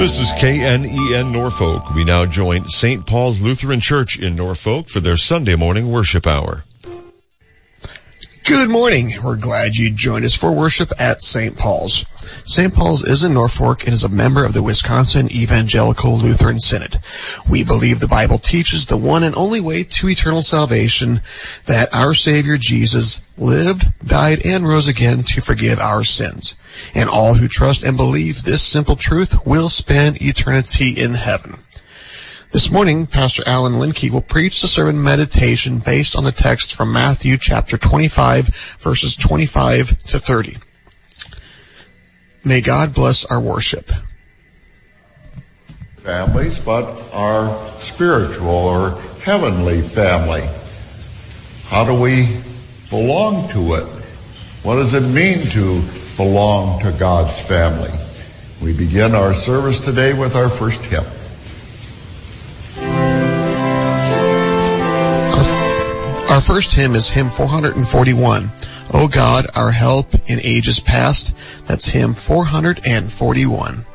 This is KNEN Norfolk. We now join St. Paul's Lutheran Church in Norfolk for their Sunday morning worship hour. Good morning. We're glad you joined us for worship at St. Paul's. St. Paul's is in Norfolk and is a member of the Wisconsin Evangelical Lutheran Synod. We believe the Bible teaches the one and only way to eternal salvation, that our Savior Jesus lived, died, and rose again to forgive our sins. And all who trust and believe this simple truth will spend eternity in heaven. This morning, Pastor Alan Linke will preach the sermon meditation based on the text from Matthew chapter 25, verses 25 to 30. May God bless our worship. Families, but our spiritual or heavenly family. How do we belong to it? What does it mean to belong to God's family? We begin our service today with our first hymn. Our first hymn is hymn 441, O God, our help in ages past. That's hymn 441.